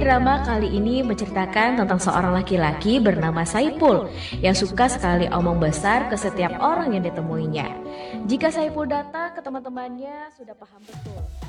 drama kali ini menceritakan tentang seorang laki-laki bernama Saipul yang suka sekali omong besar ke setiap orang yang ditemuinya. Jika Saipul datang ke teman-temannya, sudah paham betul